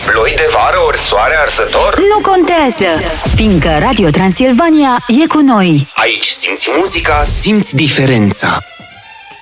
Ploi de vară ori soare arsător? Nu contează, fiindcă Radio Transilvania e cu noi. Aici simți muzica, simți diferența.